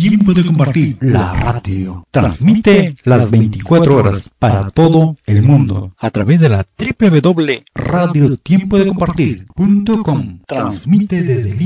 Tiempo de Compartir, la radio. Transmite las 24 horas para todo el mundo a través de la www.radiotiempodecompartir.com. Transmite desde